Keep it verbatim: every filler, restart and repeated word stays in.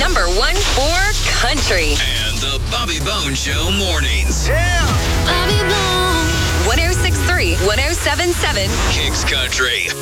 number one for country. And the Bobby Bone Show mornings. Yeah! Bobby Bone. one oh six point three, one oh seven point seven. Kicks Country.